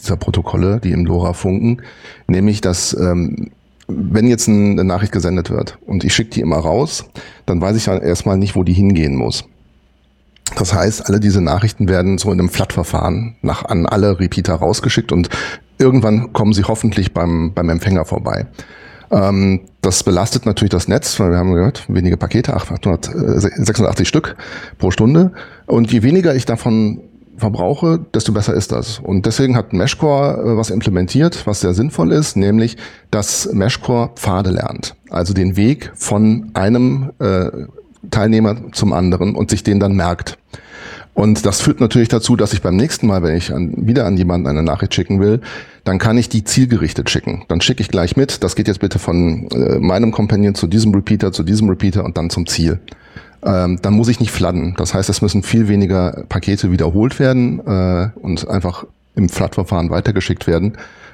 dieser Protokolle, die im LoRa funken, nämlich dass wenn jetzt eine Nachricht gesendet wird und ich schicke die immer raus, dann weiß ich ja erstmal nicht, wo die hingehen muss. Das heißt, alle diese Nachrichten werden so in einem Flat-Verfahren an alle Repeater rausgeschickt und irgendwann kommen sie hoffentlich beim Empfänger vorbei. Das belastet natürlich das Netz, weil wir haben gehört, wenige Pakete, 886 Stück pro Stunde. Und je weniger ich davon verbrauche, desto besser ist das. Und deswegen hat Meshcore was implementiert, was sehr sinnvoll ist, nämlich, dass Meshcore Pfade lernt. Also den Weg von einem Teilnehmer zum anderen und sich den dann merkt. Und das führt natürlich dazu, dass ich beim nächsten Mal, wenn ich wieder an jemanden eine Nachricht schicken will, dann kann ich die zielgerichtet schicken. Dann schicke ich gleich mit, das geht jetzt bitte von meinem Companion zu diesem Repeater und dann zum Ziel. Dann muss ich nicht fladden. Das heißt, es müssen viel weniger Pakete wiederholt werden und einfach im Flood-Verfahren weitergeschickt werden.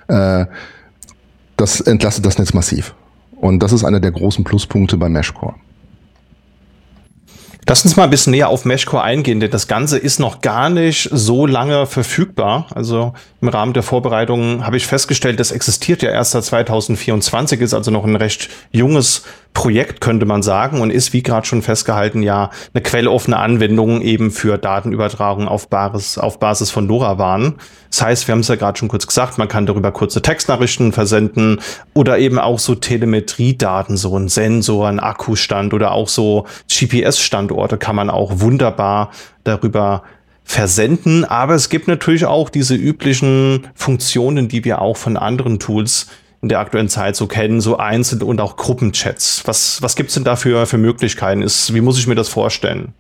Das entlastet das Netz massiv. Und das ist einer der großen Pluspunkte bei Meshcore. Lass uns mal ein bisschen näher auf Meshcore eingehen, denn das Ganze ist noch gar nicht so lange verfügbar. Also im Rahmen der Vorbereitungen habe ich festgestellt, das existiert ja erst seit 2024, ist also noch ein recht junges Projekt, könnte man sagen, und ist, wie gerade schon festgehalten, ja eine quelloffene Anwendung eben für Datenübertragung auf Basis von LoRaWAN. Das heißt, wir haben es ja gerade schon kurz gesagt, man kann darüber kurze Textnachrichten versenden oder eben auch so Telemetriedaten, so ein Sensor, ein Akkustand oder auch so GPS-Standorte kann man auch wunderbar darüber versenden. Aber es gibt natürlich auch diese üblichen Funktionen, die wir auch von anderen Tools in der aktuellen Zeit so kennen, so Einzel- und auch Gruppenchats. Was gibt's denn da für Möglichkeiten? Wie muss ich mir das vorstellen?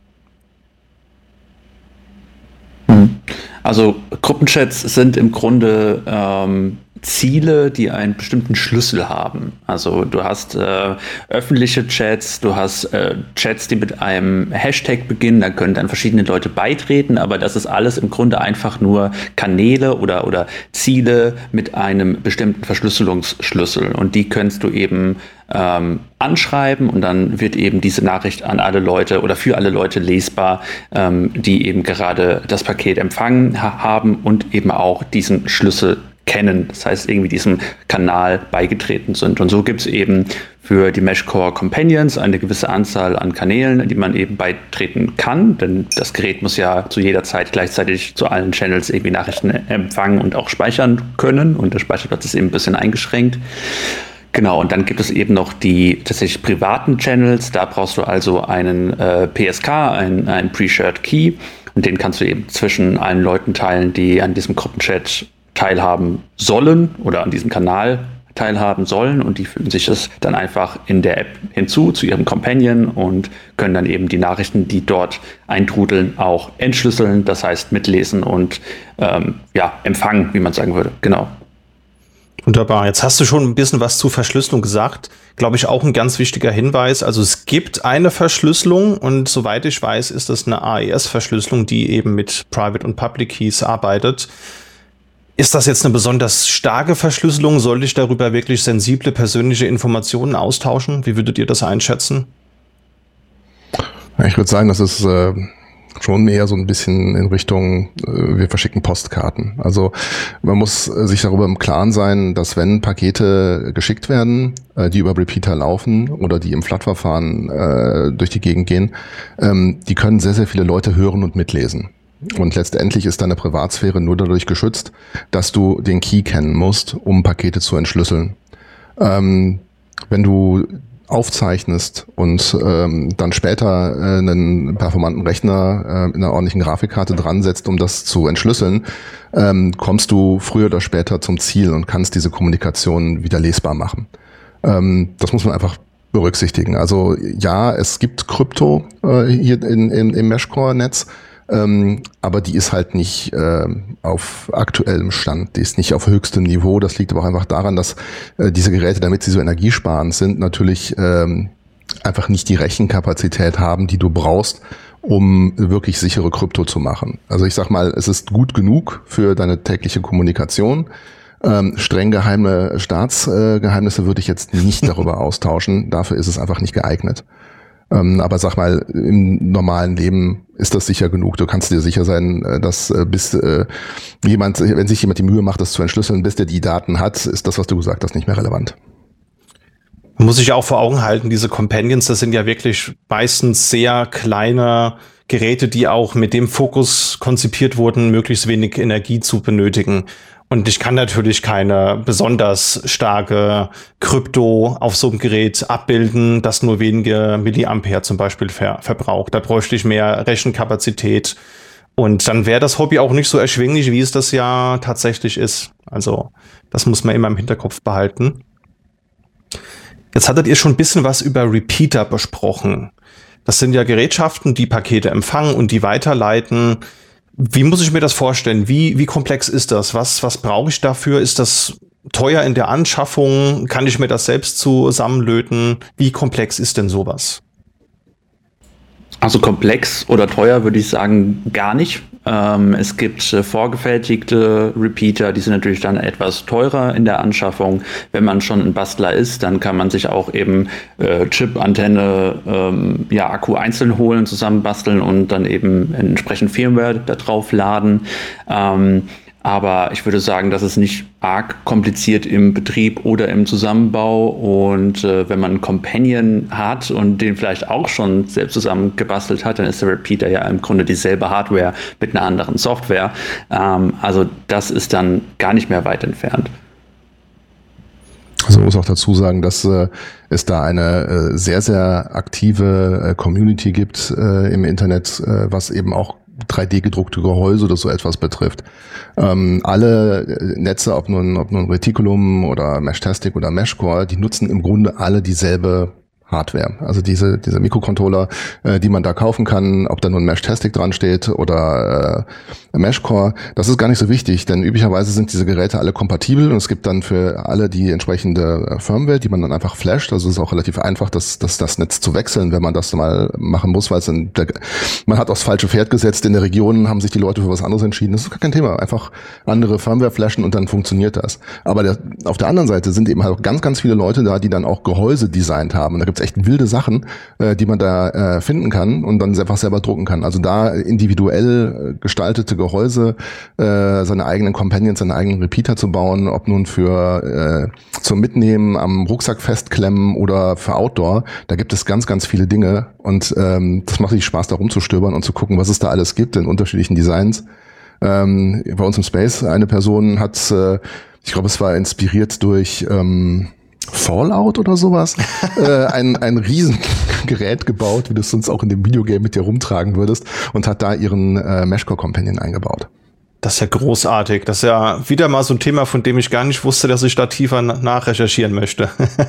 Also Gruppenchats sind im Grunde Ziele, die einen bestimmten Schlüssel haben. Also du hast öffentliche Chats, du hast Chats, die mit einem Hashtag beginnen, da können dann verschiedene Leute beitreten, aber das ist alles im Grunde einfach nur Kanäle oder Ziele mit einem bestimmten Verschlüsselungsschlüssel und die kannst du eben anschreiben und dann wird eben diese Nachricht an alle Leute oder für alle Leute lesbar, die eben gerade das Paket empfangen haben und eben auch diesen Schlüssel kennen, das heißt irgendwie diesem Kanal beigetreten sind. Und so gibt es eben für die Meshcore Companions eine gewisse Anzahl an Kanälen, die man eben beitreten kann, denn das Gerät muss ja zu jeder Zeit gleichzeitig zu allen Channels irgendwie Nachrichten empfangen und auch speichern können und der Speicherplatz ist eben ein bisschen eingeschränkt. Genau, und dann gibt es eben noch die tatsächlich privaten Channels, da brauchst du also einen PSK, einen Pre-Shared Key und den kannst du eben zwischen allen Leuten teilen, die an diesem Gruppenchat teilhaben sollen oder an diesem Kanal teilhaben sollen und die fügen sich das dann einfach in der App hinzu zu ihrem Companion und können dann eben die Nachrichten, die dort eintrudeln, auch entschlüsseln, das heißt mitlesen und empfangen, wie man sagen würde. Genau. Wunderbar. Jetzt hast du schon ein bisschen was zur Verschlüsselung gesagt. Glaube ich auch ein ganz wichtiger Hinweis. Also es gibt eine Verschlüsselung und soweit ich weiß, ist das eine AES-Verschlüsselung, die eben mit Private und Public Keys arbeitet. Ist das jetzt eine besonders starke Verschlüsselung? Sollte ich darüber wirklich sensible persönliche Informationen austauschen? Wie würdet ihr das einschätzen? Ja, ich würde sagen, das ist schon eher so ein bisschen in Richtung, wir verschicken Postkarten. Also man muss sich darüber im Klaren sein, dass wenn Pakete geschickt werden, die über Repeater laufen oder die im Flat-Verfahren durch die Gegend gehen, die können sehr, sehr viele Leute hören und mitlesen. Und letztendlich ist deine Privatsphäre nur dadurch geschützt, dass du den Key kennen musst, um Pakete zu entschlüsseln. Wenn du aufzeichnest und dann später einen performanten Rechner in einer ordentlichen Grafikkarte dran setzt, um das zu entschlüsseln, kommst du früher oder später zum Ziel und kannst diese Kommunikation wieder lesbar machen. Das muss man einfach berücksichtigen. Also ja, es gibt Krypto hier im Meshcore-Netz, aber die ist halt nicht auf aktuellem Stand, die ist nicht auf höchstem Niveau. Das liegt aber auch einfach daran, dass diese Geräte, damit sie so energiesparend sind, natürlich einfach nicht die Rechenkapazität haben, die du brauchst, um wirklich sichere Krypto zu machen. Also ich sag mal, es ist gut genug für deine tägliche Kommunikation. Streng geheime Staatsgeheimnisse würde ich jetzt nicht darüber austauschen. Dafür ist es einfach nicht geeignet. Aber sag mal, im normalen Leben ist das sicher genug. Du kannst dir sicher sein, dass wenn sich jemand die Mühe macht, das zu entschlüsseln, bis der die Daten hat, ist das, was du gesagt hast, nicht mehr relevant. Man muss sich auch vor Augen halten, diese Companions, das sind ja wirklich meistens sehr kleine Geräte, die auch mit dem Fokus konzipiert wurden, möglichst wenig Energie zu benötigen. Und ich kann natürlich keine besonders starke Krypto auf so einem Gerät abbilden, das nur wenige Milliampere zum Beispiel verbraucht. Da bräuchte ich mehr Rechenkapazität. Und dann wäre das Hobby auch nicht so erschwinglich, wie es das ja tatsächlich ist. Also das muss man immer im Hinterkopf behalten. Jetzt hattet ihr schon ein bisschen was über Repeater besprochen. Das sind ja Gerätschaften, die Pakete empfangen und die weiterleiten. Wie muss ich mir das vorstellen? Wie komplex ist das? Was brauche ich dafür? Ist das teuer in der Anschaffung? Kann ich mir das selbst zusammenlöten? Wie komplex ist denn sowas? Also komplex oder teuer würde ich sagen gar nicht. Es gibt vorgefertigte Repeater, die sind natürlich dann etwas teurer in der Anschaffung. Wenn man schon ein Bastler ist, dann kann man sich auch eben Chip, Antenne, Akku einzeln holen, zusammenbasteln und dann eben entsprechend Firmware da drauf laden. Aber ich würde sagen, das ist nicht arg kompliziert im Betrieb oder im Zusammenbau. Und wenn man einen Companion hat und den vielleicht auch schon selbst zusammengebastelt hat, dann ist der Repeater ja im Grunde dieselbe Hardware mit einer anderen Software. Also das ist dann gar nicht mehr weit entfernt. Also man muss auch dazu sagen, dass es da eine sehr, sehr aktive Community gibt im Internet, was eben auch 3D-gedruckte Gehäuse oder so etwas betrifft. Alle Netze, ob nun Reticulum oder Meshtastic oder Meshcore, die nutzen im Grunde alle dieselbe Hardware. Also diese Mikrocontroller, die man da kaufen kann, ob da nun Meshtastic dran steht oder Meshcore, das ist gar nicht so wichtig, denn üblicherweise sind diese Geräte alle kompatibel und es gibt dann für alle die entsprechende Firmware, die man dann einfach flasht. Also es ist auch relativ einfach, das Netz zu wechseln, wenn man das mal machen muss, weil man hat aufs falsche Pferd gesetzt. In der Region haben sich die Leute für was anderes entschieden. Das ist gar kein Thema. Einfach andere Firmware flashen und dann funktioniert das. Aber auf der anderen Seite sind eben halt auch ganz, ganz viele Leute da, die dann auch Gehäuse designt haben. Und da gibt's echt wilde Sachen, die man da finden kann und dann einfach selber drucken kann. Also da individuell gestaltete Gehäuse, seine eigenen Companions, seine eigenen Repeater zu bauen, ob nun für zum Mitnehmen am Rucksack festklemmen oder für Outdoor, da gibt es ganz, ganz viele Dinge und das macht richtig Spaß, da rumzustöbern und zu gucken, was es da alles gibt in unterschiedlichen Designs. Bei uns im Space, eine Person hat, ich glaube, es war inspiriert durch Fallout oder sowas, ein Riesengerät gebaut, wie du es sonst auch in dem Videogame mit dir rumtragen würdest, und hat da ihren Meshcore Companion eingebaut. Das ist ja großartig. Das ist ja wieder mal so ein Thema, von dem ich gar nicht wusste, dass ich da tiefer nachrecherchieren möchte.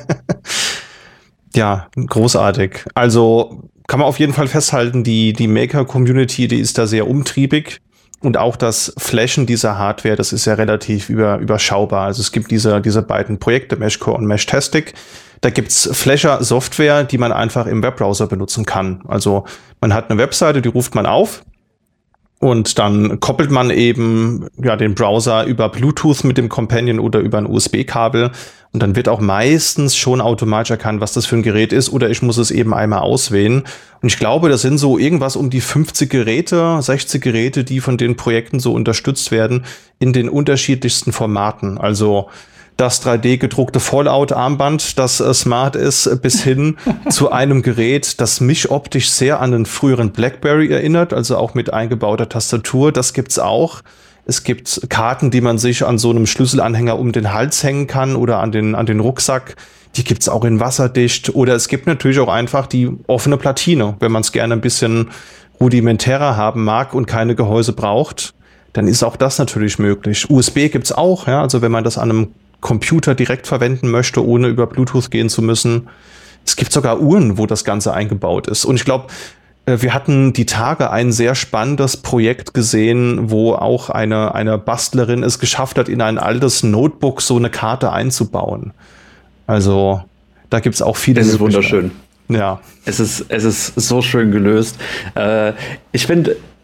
Ja, großartig. Also kann man auf jeden Fall festhalten, die Maker-Community, die ist da sehr umtriebig. Und auch das Flashen dieser Hardware, das ist ja relativ überschaubar. Also es gibt diese beiden Projekte, Meshcore und Meshtastic. Da gibt's Flasher-Software, die man einfach im Webbrowser benutzen kann. Also man hat eine Webseite, die ruft man auf und dann koppelt man eben den Browser über Bluetooth mit dem Companion oder über ein USB-Kabel. Und dann wird auch meistens schon automatisch erkannt, was das für ein Gerät ist, oder ich muss es eben einmal auswählen. Und ich glaube, das sind so irgendwas um die 50 Geräte, 60 Geräte, die von den Projekten so unterstützt werden, in den unterschiedlichsten Formaten. Also das 3D-gedruckte Fallout-Armband, das smart ist, bis hin zu einem Gerät, das mich optisch sehr an den früheren BlackBerry erinnert, also auch mit eingebauter Tastatur. Das gibt's auch. Es gibt Karten, die man sich an so einem Schlüsselanhänger um den Hals hängen kann oder an den Rucksack. Die gibt's auch in wasserdicht. Oder es gibt natürlich auch einfach die offene Platine. Wenn man es gerne ein bisschen rudimentärer haben mag und keine Gehäuse braucht, dann ist auch das natürlich möglich. USB gibt's auch, ja, also wenn man das an einem Computer direkt verwenden möchte, ohne über Bluetooth gehen zu müssen. Es gibt sogar Uhren, wo das Ganze eingebaut ist. Und ich glaube, wir hatten die Tage ein sehr spannendes Projekt gesehen, wo auch eine Bastlerin es geschafft hat, in ein altes Notebook so eine Karte einzubauen. Also da gibt's auch viele. Es ist wunderschön. Ja. Es ist so schön gelöst. Ich finde,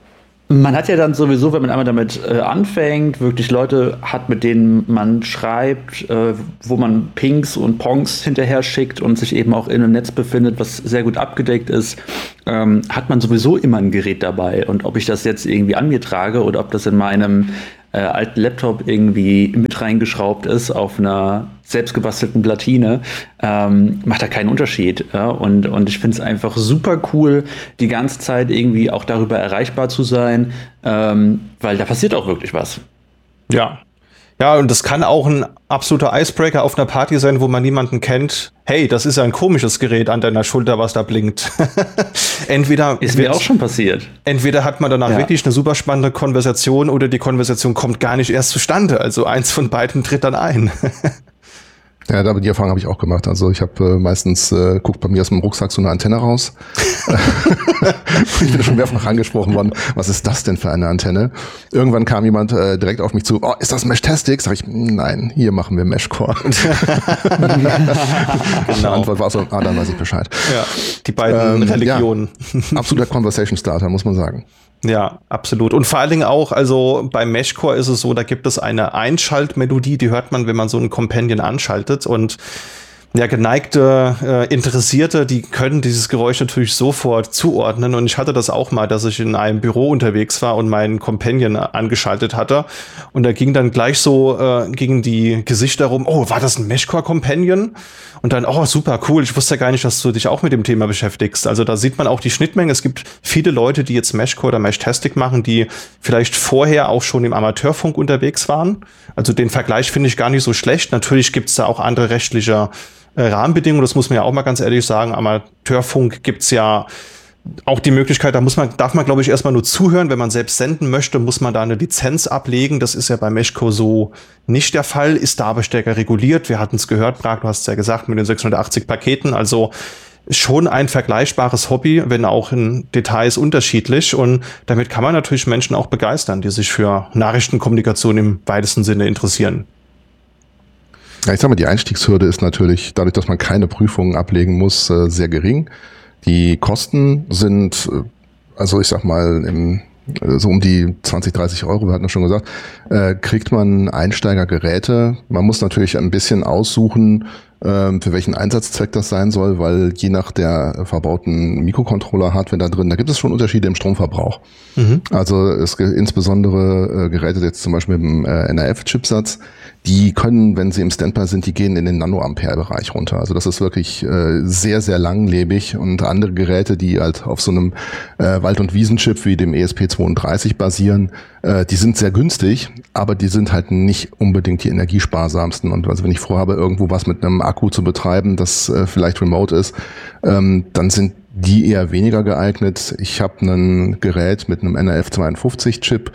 Man hat ja dann sowieso, wenn man einmal damit anfängt, wirklich Leute hat, mit denen man schreibt, wo man Pings und Pongs hinterher schickt und sich eben auch in einem Netz befindet, was sehr gut abgedeckt ist, hat man sowieso immer ein Gerät dabei. Und ob ich das jetzt irgendwie an mir trage oder ob das in meinem alten Laptop irgendwie mit reingeschraubt ist auf einer selbstgebastelten Platine, macht da keinen Unterschied. Ja? Und ich finde es einfach super cool, die ganze Zeit irgendwie auch darüber erreichbar zu sein, weil da passiert auch wirklich was. Ja. Ja, und das kann auch ein absoluter Icebreaker auf einer Party sein, wo man niemanden kennt. Hey, das ist ja ein komisches Gerät an deiner Schulter, was da blinkt. Ist mir auch schon passiert. Entweder hat man danach wirklich eine super spannende Konversation oder die Konversation kommt gar nicht erst zustande. Also eins von beiden tritt dann ein. Ja, aber die Erfahrung habe ich auch gemacht. Also ich habe meistens, guckt bei mir aus dem Rucksack so eine Antenne raus. Ich bin schon mehrfach angesprochen worden, was ist das denn für eine Antenne? Irgendwann kam jemand direkt auf mich zu, oh, ist das Meshtastic? Sag ich, nein, hier machen wir Meshcore. Die Antwort war so, dann weiß ich Bescheid. Ja, die beiden Religionen. Ja, absoluter Conversation Starter, muss man sagen. Ja, absolut. Und vor allen Dingen auch, also bei Meshcore ist es so, da gibt es eine Einschaltmelodie, die hört man, wenn man so einen Companion anschaltet. Und ja, geneigte Interessierte, die können dieses Geräusch natürlich sofort zuordnen. Und ich hatte das auch mal, dass ich in einem Büro unterwegs war und meinen Companion angeschaltet hatte. Und da ging dann gleich so gegen die Gesichter rum, oh, war das ein Meshcore Companion? Und dann, oh, super, cool, ich wusste ja gar nicht, dass du dich auch mit dem Thema beschäftigst. Also da sieht man auch die Schnittmenge. Es gibt viele Leute, die jetzt Meshcore oder Meshtastic machen, die vielleicht vorher auch schon im Amateurfunk unterwegs waren. Also den Vergleich finde ich gar nicht so schlecht. Natürlich gibt es da auch andere rechtliche Rahmenbedingungen, das muss man ja auch mal ganz ehrlich sagen. Amateurfunk gibt's ja auch die Möglichkeit, darf man, glaube ich, erstmal nur zuhören. Wenn man selbst senden möchte, muss man da eine Lizenz ablegen. Das ist ja bei Meshcore so nicht der Fall, ist da aber stärker reguliert. Wir hatten es gehört, Prag, du hast es ja gesagt, mit den 680 Paketen. Also schon ein vergleichbares Hobby, wenn auch in Details unterschiedlich. Und damit kann man natürlich Menschen auch begeistern, die sich für Nachrichtenkommunikation im weitesten Sinne interessieren. Ja, ich sag mal, die Einstiegshürde ist natürlich, dadurch, dass man keine Prüfungen ablegen muss, sehr gering. Die Kosten sind, also ich sag mal, so um die 20, 30 Euro, wir hatten das schon gesagt, kriegt man Einsteigergeräte. Man muss natürlich ein bisschen aussuchen, für welchen Einsatzzweck das sein soll, weil je nach der verbauten Mikrocontroller-Hardware da drin, da gibt es schon Unterschiede im Stromverbrauch. Mhm. Also es gibt insbesondere Geräte jetzt zum Beispiel mit dem NRF-Chipsatz, die können, wenn sie im Standby sind, die gehen in den Nanoampere-Bereich runter. Also das ist wirklich sehr, sehr langlebig, und andere Geräte, die halt auf so einem Wald- und Wiesenchip wie dem ESP32 basieren, die sind sehr günstig, aber die sind halt nicht unbedingt die energiesparsamsten. Und also wenn ich vorhabe, irgendwo was mit einem Akku zu betreiben, das vielleicht remote ist, dann sind die eher weniger geeignet. Ich habe ein Gerät mit einem NRF52-Chip,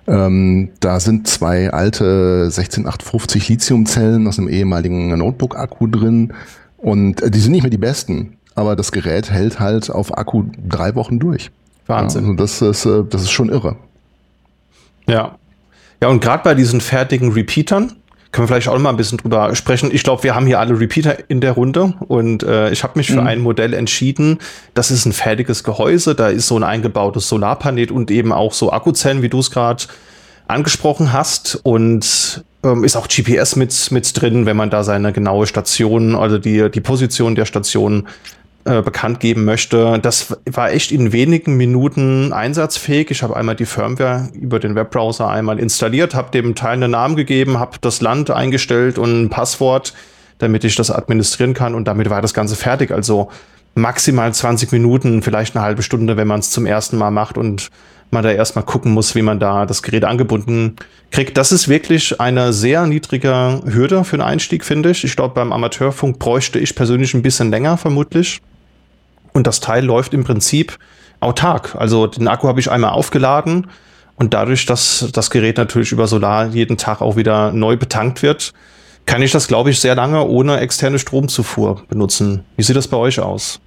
da sind 2 alte 16850 Lithiumzellen aus einem ehemaligen Notebook-Akku drin, und die sind nicht mehr die besten, aber das Gerät hält halt auf Akku 3 Wochen durch. Wahnsinn. Ja, also das ist schon irre. Ja. Ja, und gerade bei diesen fertigen Repeatern können wir vielleicht auch noch mal ein bisschen drüber sprechen. Ich glaube, wir haben hier alle Repeater in der Runde, und ich habe mich für ein Modell entschieden. Das ist ein fertiges Gehäuse, da ist so ein eingebautes Solarpanel und eben auch so Akkuzellen, wie du es gerade angesprochen hast, und ist auch GPS mit drin, wenn man da seine genaue Station, also die Position der Station bekannt geben möchte. Das war echt in wenigen Minuten einsatzfähig. Ich habe einmal die Firmware über den Webbrowser einmal installiert, habe dem Teil einen Namen gegeben, habe das Land eingestellt und ein Passwort, damit ich das administrieren kann, und damit war das Ganze fertig. Also maximal 20 Minuten, vielleicht eine halbe Stunde, wenn man es zum ersten Mal macht und man da erstmal gucken muss, wie man da das Gerät angebunden kriegt. Das ist wirklich eine sehr niedrige Hürde für einen Einstieg, finde ich. Ich glaube, beim Amateurfunk bräuchte ich persönlich ein bisschen länger, vermutlich. Und das Teil läuft im Prinzip autark. Also den Akku habe ich einmal aufgeladen, und dadurch, dass das Gerät natürlich über Solar jeden Tag auch wieder neu betankt wird, kann ich das, glaube ich, sehr lange ohne externe Stromzufuhr benutzen. Wie sieht das bei euch aus?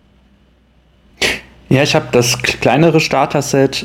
Ja, ich habe das kleinere Starter-Set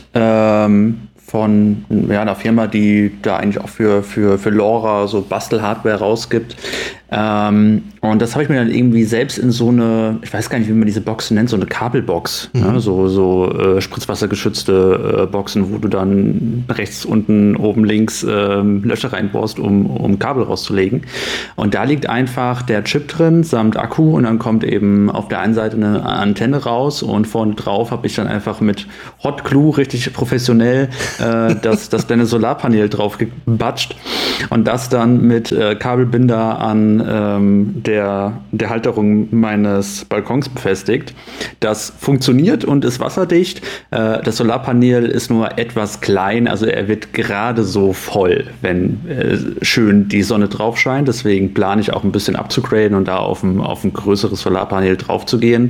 von einer Firma, die da eigentlich auch für LoRa so Bastel-Hardware rausgibt. Und das habe ich mir dann irgendwie selbst in so eine, ich weiß gar nicht, wie man diese Box nennt, so eine Kabelbox, ne? So spritzwassergeschützte Boxen, wo du dann rechts, unten, oben, links Löcher reinbohrst, um Kabel rauszulegen. Und da liegt einfach der Chip drin, samt Akku, und dann kommt eben auf der einen Seite eine Antenne raus und vorne drauf habe ich dann einfach mit Hot Glue richtig professionell das kleine Solarpanel drauf gebatscht und das dann mit Kabelbinder an der Halterung meines Balkons befestigt. Das funktioniert und ist wasserdicht. Das Solarpanel ist nur etwas klein, also er wird gerade so voll, wenn schön die Sonne drauf scheint. Deswegen plane ich auch ein bisschen abzugraden und da auf ein größeres Solarpanel drauf zu gehen.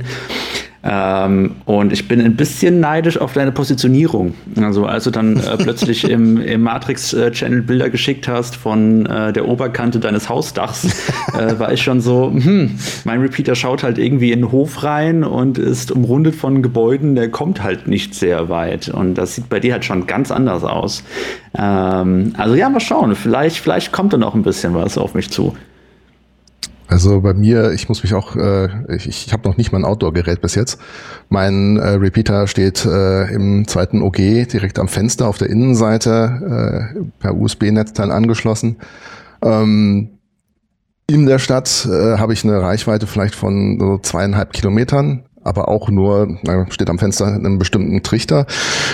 Und ich bin ein bisschen neidisch auf deine Positionierung. Also als du dann plötzlich im Matrix-Channel Bilder geschickt hast von der Oberkante deines Hausdachs, war ich schon so, mein Repeater schaut halt irgendwie in den Hof rein und ist umrundet von Gebäuden, der kommt halt nicht sehr weit. Und das sieht bei dir halt schon ganz anders aus. Also ja, mal schauen. Vielleicht kommt da noch ein bisschen was auf mich zu. Also bei mir, ich muss mich auch, ich habe noch nicht mal ein Outdoor-Gerät bis jetzt. Mein Repeater steht im zweiten OG direkt am Fenster auf der Innenseite per USB-Netzteil angeschlossen. In der Stadt habe ich eine Reichweite vielleicht von so 2,5 Kilometern, aber auch nur, steht am Fenster in einem bestimmten Trichter.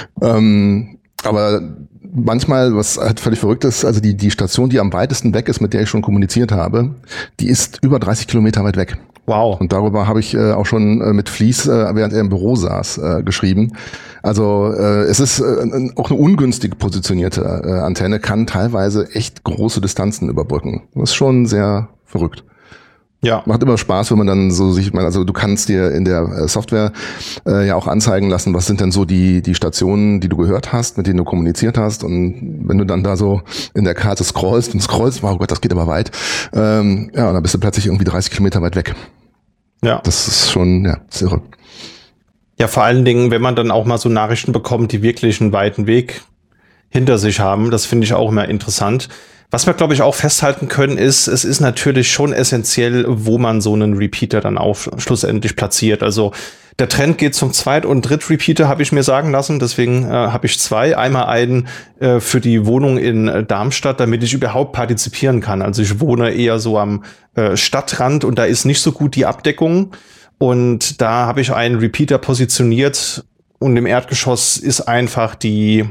Aber manchmal, was halt völlig verrückt ist, also die Station, die am weitesten weg ist, mit der ich schon kommuniziert habe, die ist über 30 Kilometer weit weg. Wow. Und darüber habe ich auch schon mit Flies, während er im Büro saß, geschrieben. Also es ist auch eine ungünstig positionierte Antenne, kann teilweise echt große Distanzen überbrücken. Das ist schon sehr verrückt. Ja. Macht immer Spaß, wenn man dann so also du kannst dir in der Software ja auch anzeigen lassen, was sind denn so die Stationen, die du gehört hast, mit denen du kommuniziert hast, und wenn du dann da so in der Karte scrollst, oh Gott, das geht aber weit, ja, und dann bist du plötzlich irgendwie 30 Kilometer weit weg. Ja. Das ist schon, ja, ist irre. Ja, vor allen Dingen, wenn man dann auch mal so Nachrichten bekommt, die wirklich einen weiten Weg hinter sich haben, das finde ich auch immer interessant. Was wir, glaube ich, auch festhalten können, ist, es ist natürlich schon essentiell, wo man so einen Repeater dann auch schlussendlich platziert. Also der Trend geht zum Zweit- und Dritt-Repeater, habe ich mir sagen lassen. Deswegen habe ich zwei. Einmal einen für die Wohnung in Darmstadt, damit ich überhaupt partizipieren kann. Also ich wohne eher so am Stadtrand und da ist nicht so gut die Abdeckung. Und da habe ich einen Repeater positioniert und im Erdgeschoss ist einfach die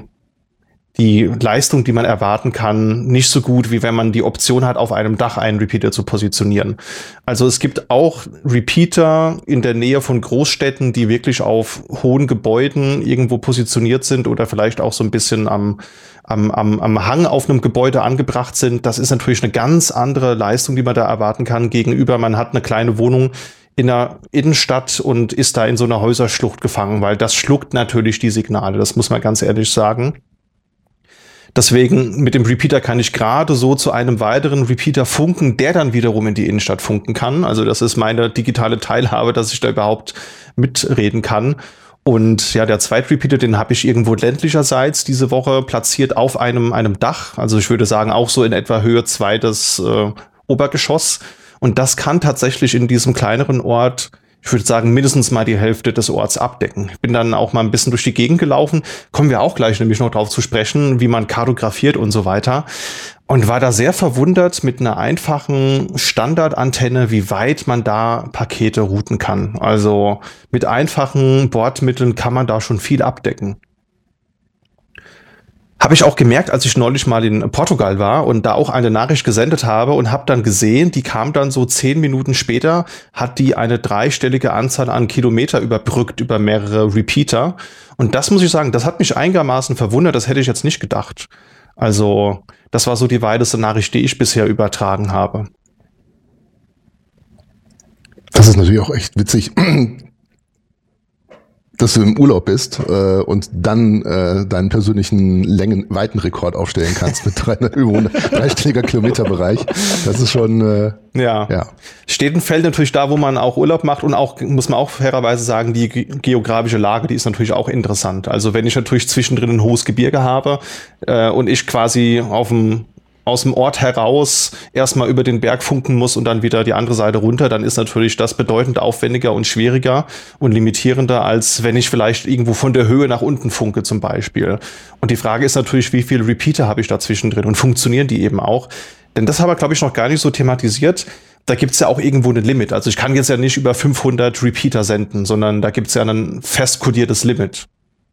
Leistung, die man erwarten kann, nicht so gut, wie wenn man die Option hat, auf einem Dach einen Repeater zu positionieren. Also es gibt auch Repeater in der Nähe von Großstädten, die wirklich auf hohen Gebäuden irgendwo positioniert sind oder vielleicht auch so ein bisschen am Hang auf einem Gebäude angebracht sind. Das ist natürlich eine ganz andere Leistung, die man da erwarten kann, gegenüber man hat eine kleine Wohnung in der Innenstadt und ist da in so einer Häuserschlucht gefangen, weil das schluckt natürlich die Signale, das muss man ganz ehrlich sagen. Deswegen mit dem Repeater kann ich gerade so zu einem weiteren Repeater funken, der dann wiederum in die Innenstadt funken kann. Also das ist meine digitale Teilhabe, dass ich da überhaupt mitreden kann. Und ja, der Zweitrepeater, den habe ich irgendwo ländlicherseits diese Woche platziert auf einem Dach. Also ich würde sagen auch so in etwa Höhe 2 des Obergeschoss. Und das kann tatsächlich in diesem kleineren Ort, ich würde sagen, mindestens mal die Hälfte des Orts abdecken. Ich bin dann auch mal ein bisschen durch die Gegend gelaufen. Kommen wir auch gleich nämlich noch drauf zu sprechen, wie man kartografiert und so weiter. Und war da sehr verwundert mit einer einfachen Standardantenne, wie weit man da Pakete routen kann. Also mit einfachen Bordmitteln kann man da schon viel abdecken. Habe ich auch gemerkt, als ich neulich mal in Portugal war und da auch eine Nachricht gesendet habe und habe dann gesehen, die kam dann so 10 Minuten später, hat die eine 3-stellige Anzahl an Kilometer überbrückt über mehrere Repeater. Und das muss ich sagen, das hat mich einigermaßen verwundert, das hätte ich jetzt nicht gedacht. Also das war so die weiteste Nachricht, die ich bisher übertragen habe. Das ist natürlich auch echt witzig, dass du im Urlaub bist und dann deinen persönlichen Weitenrekord aufstellen kannst mit 3-stelliger Kilometerbereich. Das ist schon ja. Steht und fällt natürlich da, wo man auch Urlaub macht, und auch, muss man auch fairerweise sagen, die geografische Lage, die ist natürlich auch interessant. Also wenn ich natürlich zwischendrin ein hohes Gebirge habe und ich quasi auf dem aus dem Ort heraus erstmal über den Berg funken muss und dann wieder die andere Seite runter, dann ist natürlich das bedeutend aufwendiger und schwieriger und limitierender, als wenn ich vielleicht irgendwo von der Höhe nach unten funke zum Beispiel. Und die Frage ist natürlich, wie viele Repeater habe ich dazwischen drin und funktionieren die eben auch? Denn das haben wir, glaube ich, noch gar nicht so thematisiert. Da gibt's ja auch irgendwo ein Limit. Also ich kann jetzt ja nicht über 500 Repeater senden, sondern da gibt's ja ein fest kodiertes Limit.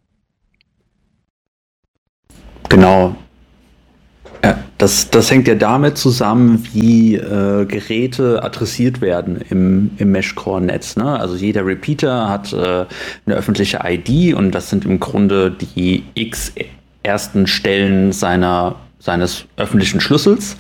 Genau. Ja, das hängt ja damit zusammen, wie Geräte adressiert werden im Mesh-Core-Netz. Ne? Also jeder Repeater hat eine öffentliche ID und das sind im Grunde die x ersten Stellen seines öffentlichen Schlüssels.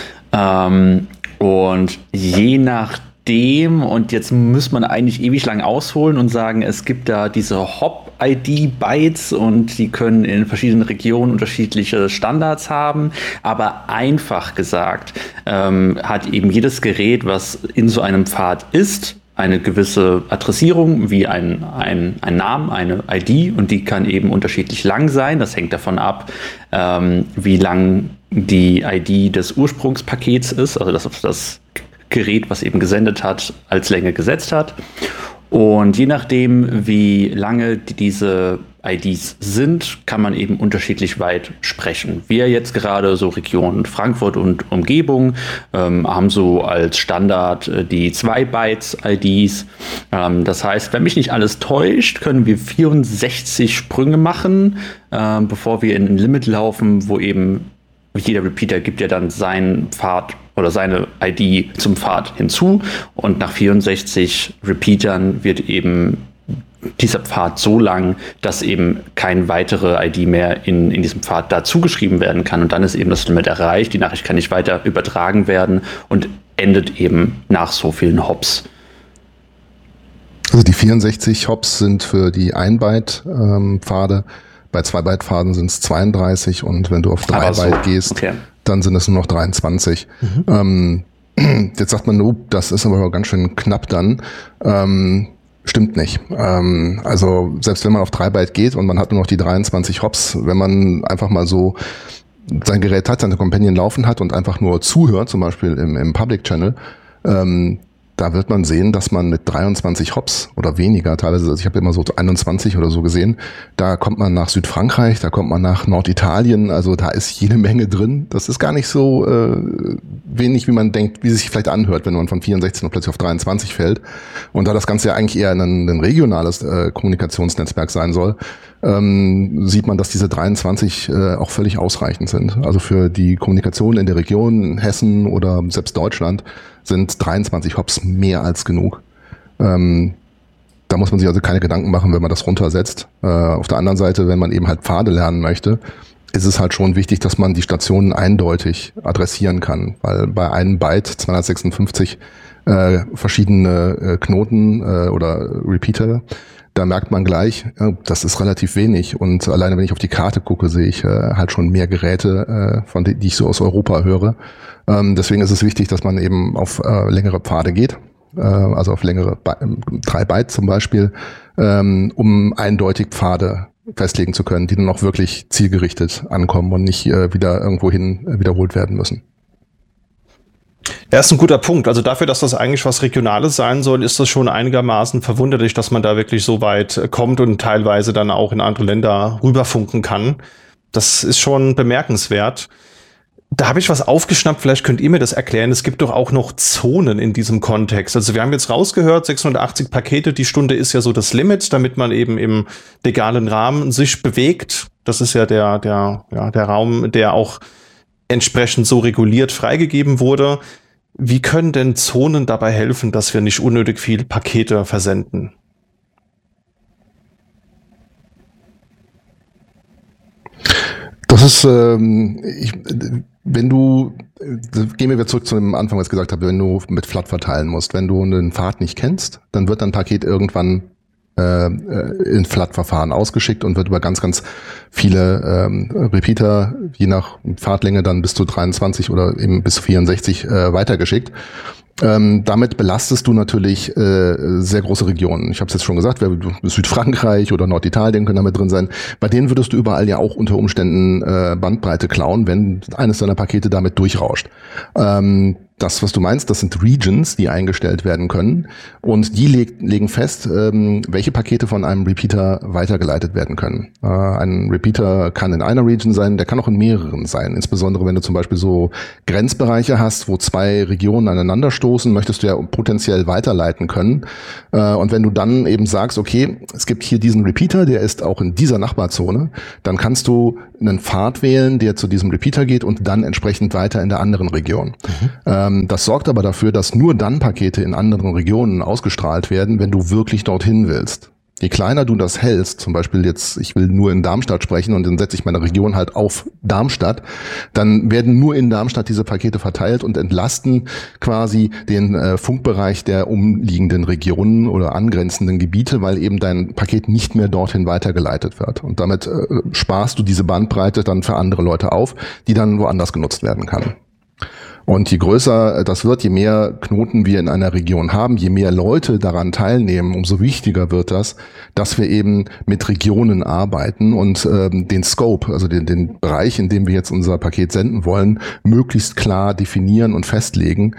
Und je nachdem, und jetzt muss man eigentlich ewig lang ausholen und sagen, es gibt da diese Hop-ID-Bytes und die können in verschiedenen Regionen unterschiedliche Standards haben. Aber einfach gesagt, hat eben jedes Gerät, was in so einem Pfad ist, eine gewisse Adressierung, wie ein Name, eine ID, und die kann eben unterschiedlich lang sein. Das hängt davon ab, wie lang die ID des Ursprungspakets ist, also das Gerät, was eben gesendet hat, als Länge gesetzt hat. Und je nachdem, wie lange diese IDs sind, kann man eben unterschiedlich weit sprechen. Wir jetzt gerade so Region Frankfurt und Umgebung haben so als Standard die 2 Bytes IDs. Das heißt, wenn mich nicht alles täuscht, können wir 64 Sprünge machen, bevor wir in ein Limit laufen, wo eben jeder Repeater gibt ja dann seinen Pfad oder seine ID zum Pfad hinzu, und nach 64 Repeatern wird eben dieser Pfad so lang, dass eben keine weitere ID mehr in diesem Pfad dazu geschrieben werden kann, und dann ist eben das Limit erreicht, die Nachricht kann nicht weiter übertragen werden und endet eben nach so vielen Hops. Also die 64 Hops sind für die 1 Byte Pfade. Bei 2 Byte Pfaden sind es 32, und wenn du auf 3 Byte gehst, okay, dann sind es nur noch 23. Jetzt sagt man, das ist aber ganz schön knapp dann. Stimmt nicht. Also selbst wenn man auf 3 Byte geht und man hat nur noch die 23 Hops, wenn man einfach mal so sein Gerät hat, seine Companion laufen hat und einfach nur zuhört, zum Beispiel im Public Channel, da wird man sehen, dass man mit 23 Hops oder weniger, teilweise, also ich habe immer so 21 oder so gesehen, da kommt man nach Südfrankreich, da kommt man nach Norditalien, also da ist jede Menge drin. Das ist gar nicht so wenig, wie man denkt, wie es sich vielleicht anhört, wenn man von 64 noch plötzlich auf 23 fällt. Und da das Ganze ja eigentlich eher ein regionales Kommunikationsnetzwerk sein soll, sieht man, dass diese 23 auch völlig ausreichend sind. Also für die Kommunikation in der Region Hessen oder selbst Deutschland sind 23 Hops mehr als genug. Da muss man sich also keine Gedanken machen, wenn man das runtersetzt. Auf der anderen Seite, wenn man eben halt Pfade lernen möchte, ist es halt schon wichtig, dass man die Stationen eindeutig adressieren kann, weil bei einem Byte 256 verschiedene Knoten oder Repeater, da merkt man gleich, das ist relativ wenig, und alleine wenn ich auf die Karte gucke, sehe ich halt schon mehr Geräte, von die ich so aus Europa höre. Deswegen ist es wichtig, dass man eben auf längere Pfade geht, also auf längere 3 Byte zum Beispiel, um eindeutig Pfade festlegen zu können, die dann auch wirklich zielgerichtet ankommen und nicht wieder irgendwohin wiederholt werden müssen. Ja, ist ein guter Punkt. Also dafür, dass das eigentlich was Regionales sein soll, ist das schon einigermaßen verwunderlich, dass man da wirklich so weit kommt und teilweise dann auch in andere Länder rüberfunken kann. Das ist schon bemerkenswert. Da habe ich was aufgeschnappt, vielleicht könnt ihr mir das erklären. Es gibt doch auch noch Zonen in diesem Kontext. Also wir haben jetzt rausgehört, 680 Pakete die Stunde ist ja so das Limit, damit man eben im legalen Rahmen sich bewegt. Das ist ja der Raum, der auch entsprechend so reguliert freigegeben wurde. Wie können denn Zonen dabei helfen, dass wir nicht unnötig viel Pakete versenden? Das ist, gehen wir wieder zurück zu dem Anfang, was ich gesagt habe, wenn du mit FLAT verteilen musst, wenn du einen Pfad nicht kennst, dann wird dein Paket irgendwann in FLAT-Verfahren ausgeschickt und wird über ganz, ganz viele Repeater, je nach Pfadlänge dann bis zu 23 oder eben bis 64 weitergeschickt. Damit belastest du natürlich sehr große Regionen. Ich habe es jetzt schon gesagt, Südfrankreich oder Norditalien können damit drin sein. Bei denen würdest du überall ja auch unter Umständen Bandbreite klauen, wenn eines deiner Pakete damit durchrauscht. Das, was du meinst, das sind Regions, die eingestellt werden können und die legen fest, welche Pakete von einem Repeater weitergeleitet werden können. Ein Repeater kann in einer Region sein, der kann auch in mehreren sein. Insbesondere wenn du zum Beispiel so Grenzbereiche hast, wo zwei Regionen aneinander stoßen, möchtest du ja potenziell weiterleiten können. Und wenn du dann eben sagst, okay, es gibt hier diesen Repeater, der ist auch in dieser Nachbarzone, dann kannst du einen Pfad wählen, der zu diesem Repeater geht und dann entsprechend weiter in der anderen Region. Das sorgt aber dafür, dass nur dann Pakete in anderen Regionen ausgestrahlt werden, wenn du wirklich dorthin willst. Je kleiner du das hältst, zum Beispiel jetzt, ich will nur in Darmstadt sprechen und dann setze ich meine Region halt auf Darmstadt, dann werden nur in Darmstadt diese Pakete verteilt und entlasten quasi den Funkbereich der umliegenden Regionen oder angrenzenden Gebiete, weil eben dein Paket nicht mehr dorthin weitergeleitet wird. Und damit sparst du diese Bandbreite dann für andere Leute auf, die dann woanders genutzt werden kann. Und je größer das wird, je mehr Knoten wir in einer Region haben, je mehr Leute daran teilnehmen, umso wichtiger wird das, dass wir eben mit Regionen arbeiten und den Scope, also den Bereich, in dem wir jetzt unser Paket senden wollen, möglichst klar definieren und festlegen,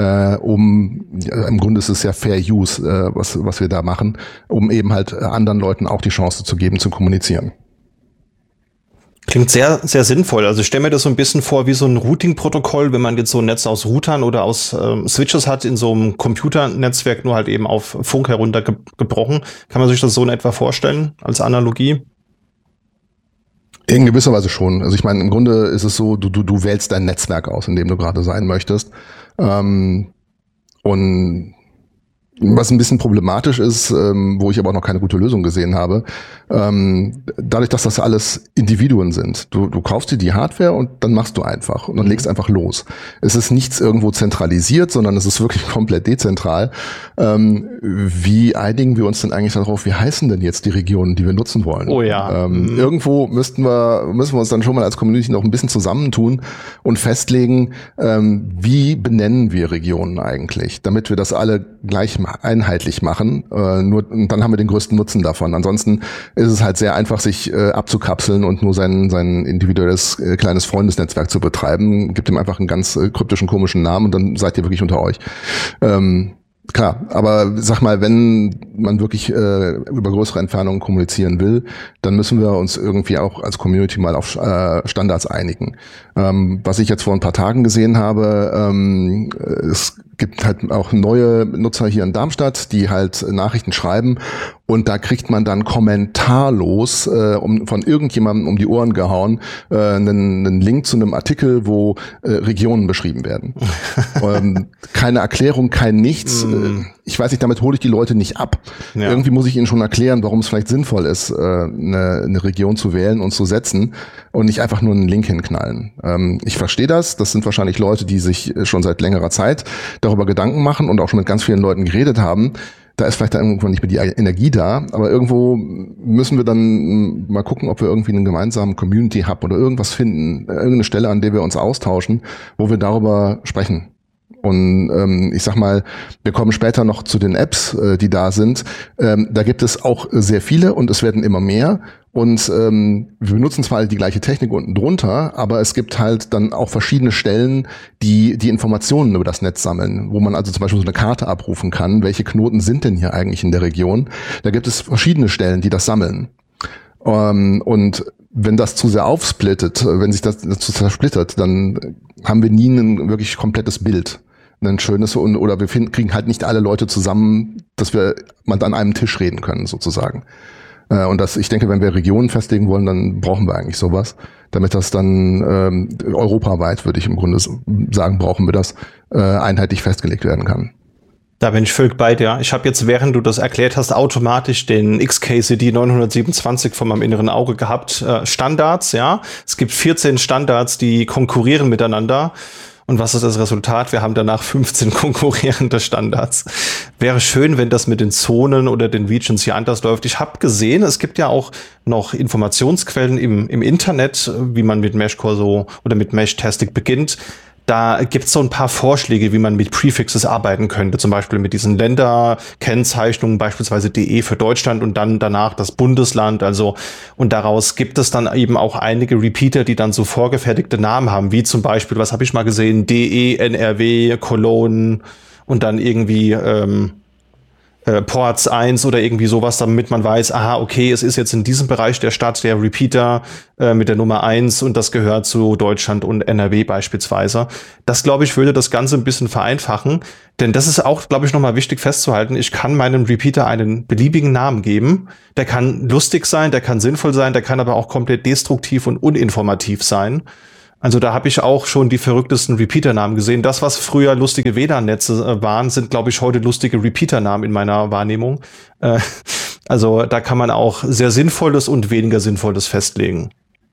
im Grunde ist es ja Fair Use, was wir da machen, um eben halt anderen Leuten auch die Chance zu geben, zu kommunizieren. Klingt sehr, sehr sinnvoll. Also ich stelle mir das so ein bisschen vor wie so ein Routing-Protokoll, wenn man jetzt so ein Netz aus Routern oder aus Switches hat in so einem Computernetzwerk, nur halt eben auf Funk heruntergebrochen. Kann man sich das so in etwa vorstellen als Analogie? In gewisser Weise schon. Also ich meine, im Grunde ist es so, du wählst dein Netzwerk aus, in dem du gerade sein möchtest. Und was ein bisschen problematisch ist, wo ich aber auch noch keine gute Lösung gesehen habe, dadurch, dass das alles Individuen sind. Du kaufst dir die Hardware und dann machst du einfach und dann legst einfach los. Es ist nichts irgendwo zentralisiert, sondern es ist wirklich komplett dezentral. Wie einigen wir uns denn eigentlich darauf, wie heißen denn jetzt die Regionen, die wir nutzen wollen? Oh ja. Irgendwo müssen wir uns dann schon mal als Community noch ein bisschen zusammentun und festlegen, wie benennen wir Regionen eigentlich, damit wir das alle gleich einheitlich machen. Und dann haben wir den größten Nutzen davon. Ansonsten ist es halt sehr einfach, sich abzukapseln und nur sein individuelles kleines Freundesnetzwerk zu betreiben. Gibt ihm einfach einen ganz kryptischen, komischen Namen und dann seid ihr wirklich unter euch. Klar, aber sag mal, wenn man wirklich über größere Entfernungen kommunizieren will, dann müssen wir uns irgendwie auch als Community mal auf Standards einigen. Was ich jetzt vor ein paar Tagen gesehen habe, es gibt halt auch neue Nutzer hier in Darmstadt, die halt Nachrichten schreiben und da kriegt man dann kommentarlos von irgendjemandem um die Ohren gehauen einen Link zu einem Artikel, wo Regionen beschrieben werden. Keine Erklärung, kein Nichts. Ich weiß nicht, damit hole ich die Leute nicht ab. Ja. Irgendwie muss ich ihnen schon erklären, warum es vielleicht sinnvoll ist, eine Region zu wählen und zu setzen und nicht einfach nur einen Link hinknallen. Ich verstehe das. Das sind wahrscheinlich Leute, die sich schon seit längerer Zeit darüber Gedanken machen und auch schon mit ganz vielen Leuten geredet haben. Da ist vielleicht dann irgendwo nicht mehr die Energie da, aber irgendwo müssen wir dann mal gucken, ob wir irgendwie einen gemeinsamen Community-Hub oder irgendwas finden, irgendeine Stelle, an der wir uns austauschen, wo wir darüber sprechen. Und ich sag mal, wir kommen später noch zu den Apps, die da sind. Da gibt es auch sehr viele und es werden immer mehr. Und wir benutzen zwar die gleiche Technik unten drunter, aber es gibt halt dann auch verschiedene Stellen, die Informationen über das Netz sammeln, wo man also zum Beispiel so eine Karte abrufen kann. Welche Knoten sind denn hier eigentlich in der Region? Da gibt es verschiedene Stellen, die das sammeln. Und wenn das zu sehr aufsplittet, wenn sich das zu zersplittert, dann haben wir nie ein wirklich komplettes Bild. Ein schönes, oder wir kriegen halt nicht alle Leute zusammen, dass wir mal an einem Tisch reden können, sozusagen. Und ich denke, wenn wir Regionen festlegen wollen, dann brauchen wir eigentlich sowas, damit das dann europaweit, würde ich im Grunde sagen, brauchen wir das, einheitlich festgelegt werden kann. Da bin ich völlig bei dir. Ich habe jetzt, während du das erklärt hast, automatisch den XKCD 927 vor meinem inneren Auge gehabt. Standards, ja. Es gibt 14 Standards, die konkurrieren miteinander. Und was ist das Resultat? Wir haben danach 15 konkurrierende Standards. Wäre schön, wenn das mit den Zonen oder den Regions hier anders läuft. Ich habe gesehen, es gibt ja auch noch Informationsquellen im Internet, wie man mit Meshcore so oder mit Meshtastic beginnt. Da gibt's so ein paar Vorschläge, wie man mit Prefixes arbeiten könnte. Zum Beispiel mit diesen Länderkennzeichnungen, beispielsweise DE für Deutschland und dann danach das Bundesland. Also, und daraus gibt es dann eben auch einige Repeater, die dann so vorgefertigte Namen haben, wie zum Beispiel, was habe ich mal gesehen, DE, NRW, Cologne und dann irgendwie Ports 1 oder irgendwie sowas, damit man weiß, aha, okay, es ist jetzt in diesem Bereich der Stadt der Repeater mit der Nummer 1 und das gehört zu Deutschland und NRW beispielsweise. Das, glaube ich, würde das Ganze ein bisschen vereinfachen, denn das ist auch, glaube ich, nochmal wichtig festzuhalten. Ich kann meinem Repeater einen beliebigen Namen geben. Der kann lustig sein, der kann sinnvoll sein, der kann aber auch komplett destruktiv und uninformativ sein. Also da habe ich auch schon die verrücktesten Repeater-Namen gesehen. Das, was früher lustige WLAN-Netze waren, sind, glaube ich, heute lustige Repeater-Namen in meiner Wahrnehmung. Also da kann man auch sehr Sinnvolles und weniger Sinnvolles festlegen.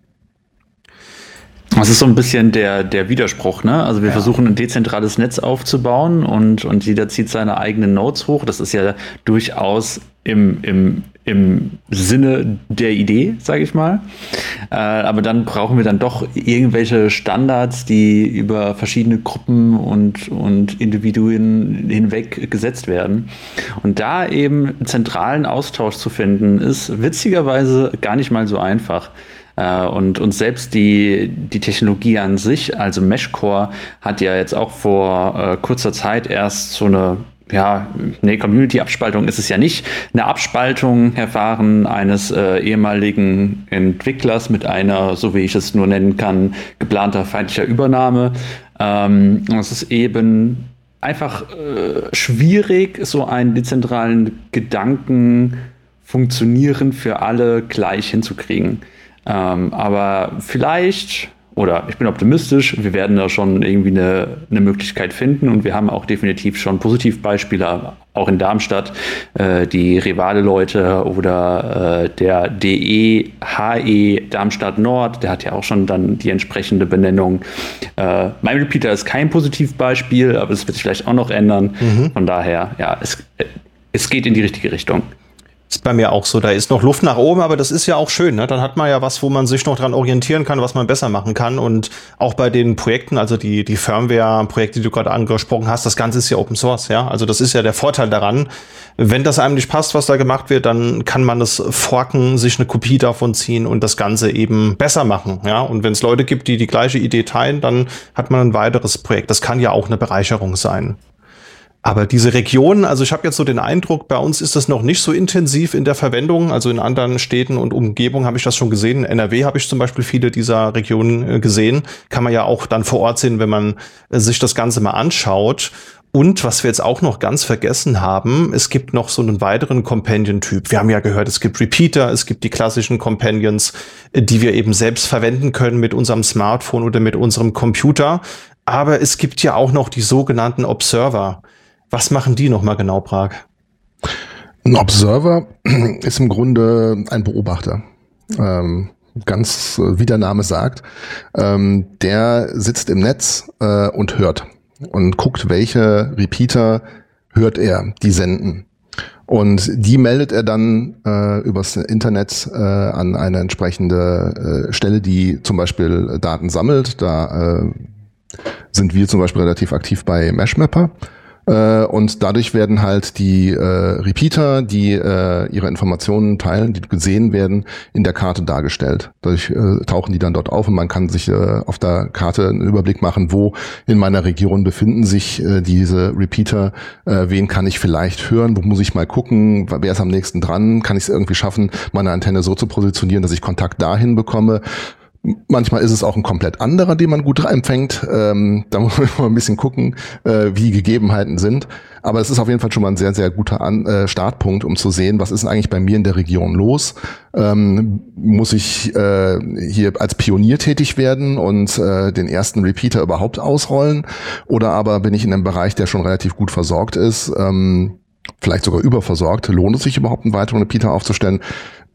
Das ist so ein bisschen der Widerspruch, ne? Also wir versuchen ein dezentrales Netz aufzubauen und jeder zieht seine eigenen Nodes hoch. Das ist ja durchaus im Sinne der Idee, sage ich mal. Aber dann brauchen wir dann doch irgendwelche Standards, die über verschiedene Gruppen und Individuen hinweg gesetzt werden. Und da eben einen zentralen Austausch zu finden, ist witzigerweise gar nicht mal so einfach. Und selbst die Technologie an sich, also Meshcore, hat ja jetzt auch vor kurzer Zeit erst so eine Community-Abspaltung ist es ja nicht. Eine Abspaltung erfahren eines ehemaligen Entwicklers mit einer, so wie ich es nur nennen kann, geplanter feindlicher Übernahme. Es ist eben einfach schwierig, so einen dezentralen Gedanken funktionieren für alle gleich hinzukriegen. Aber vielleicht, oder ich bin optimistisch, wir werden da schon irgendwie eine Möglichkeit finden und wir haben auch definitiv schon Positivbeispiele, auch in Darmstadt, die Rivale-Leute oder der DE-HE Darmstadt Nord, der hat ja auch schon dann die entsprechende Benennung. Mein Repeater ist kein Positivbeispiel, aber es wird sich vielleicht auch noch ändern. Von daher, ja, es geht in die richtige Richtung. Ist bei mir auch so, da ist noch Luft nach oben, aber das ist ja auch schön, ne? Dann hat man ja was, wo man sich noch dran orientieren kann, was man besser machen kann. Und auch bei den Projekten, also die Firmware-Projekte, die du gerade angesprochen hast, das Ganze ist ja Open Source, ja. Also das ist ja der Vorteil daran. Wenn das einem nicht passt, was da gemacht wird, dann kann man es forken, sich eine Kopie davon ziehen und das Ganze eben besser machen, ja. Und wenn es Leute gibt, die die gleiche Idee teilen, dann hat man ein weiteres Projekt. Das kann ja auch eine Bereicherung sein. Aber diese Regionen, also ich habe jetzt so den Eindruck, bei uns ist das noch nicht so intensiv in der Verwendung. Also in anderen Städten und Umgebungen habe ich das schon gesehen. In NRW habe ich zum Beispiel viele dieser Regionen gesehen. Kann man ja auch dann vor Ort sehen, wenn man sich das Ganze mal anschaut. Und was wir jetzt auch noch ganz vergessen haben, es gibt noch so einen weiteren Companion-Typ. Wir haben ja gehört, es gibt Repeater, es gibt die klassischen Companions, die wir eben selbst verwenden können mit unserem Smartphone oder mit unserem Computer. Aber es gibt ja auch noch die sogenannten Observer. Was machen die nochmal genau, Prag? Ein Observer ist im Grunde ein Beobachter. Ganz wie der Name sagt. Der sitzt im Netz und hört und guckt, welche Repeater hört er, die senden. Und die meldet er dann übers Internet an eine entsprechende Stelle, die zum Beispiel Daten sammelt. Da sind wir zum Beispiel relativ aktiv bei Meshmapper. Und dadurch werden halt die Repeater, die ihre Informationen teilen, die gesehen werden, in der Karte dargestellt. Dadurch tauchen die dann dort auf und man kann sich auf der Karte einen Überblick machen, wo in meiner Region befinden sich diese Repeater, wen kann ich vielleicht hören, wo muss ich mal gucken, wer ist am nächsten dran, kann ich es irgendwie schaffen, meine Antenne so zu positionieren, dass ich Kontakt dahin bekomme. Manchmal ist es auch ein komplett anderer, den man gut empfängt. Da muss man ein bisschen gucken, wie die Gegebenheiten sind. Aber es ist auf jeden Fall schon mal ein sehr, sehr guter Startpunkt, um zu sehen, was ist denn eigentlich bei mir in der Region los? Muss ich hier als Pionier tätig werden und den ersten Repeater überhaupt ausrollen? Oder aber bin ich in einem Bereich, der schon relativ gut versorgt ist, vielleicht sogar überversorgt? Lohnt es sich überhaupt, einen weiteren Repeater aufzustellen?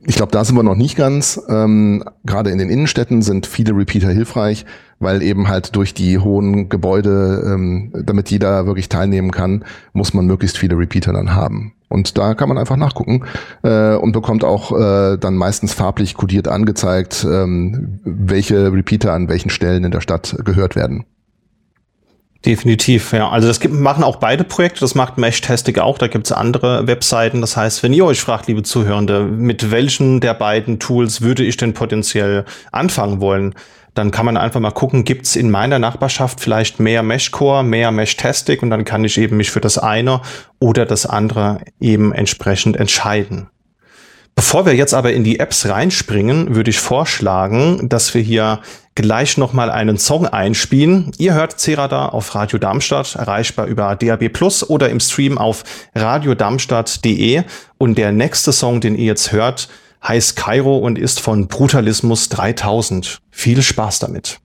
Ich glaube, da sind wir noch nicht ganz. Gerade in den Innenstädten sind viele Repeater hilfreich, weil eben halt durch die hohen Gebäude, damit jeder wirklich teilnehmen kann, muss man möglichst viele Repeater dann haben. Und da kann man einfach nachgucken und bekommt auch dann meistens farblich kodiert angezeigt, welche Repeater an welchen Stellen in der Stadt gehört werden. Definitiv, ja. Also das machen auch beide Projekte, das macht Meshtastic auch, da gibt's andere Webseiten. Das heißt, wenn ihr euch fragt, liebe Zuhörende, mit welchen der beiden Tools würde ich denn potenziell anfangen wollen, dann kann man einfach mal gucken, gibt's in meiner Nachbarschaft vielleicht mehr Meshcore, mehr Meshtastic und dann kann ich eben mich für das eine oder das andere eben entsprechend entscheiden. Bevor wir jetzt aber in die Apps reinspringen, würde ich vorschlagen, dass wir hier gleich nochmal einen Song einspielen. Ihr hört C-Radar auf Radio Darmstadt, erreichbar über DAB+ oder im Stream auf radiodarmstadt.de. Und der nächste Song, den ihr jetzt hört, heißt Kairo und ist von Brutalismus 3000. Viel Spaß damit.